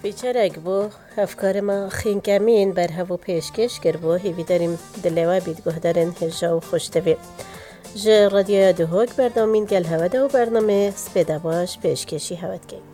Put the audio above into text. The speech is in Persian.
بیچارک بو افکار ما خینکمین بر هوا پیشکش کرد بو هیوی داریم دلوا بیدگاه دارن هجا و خوشتوی جه رادیو دهوک برنامین گل هوا ده و برنامه سپیده باش پیشکشی هوت که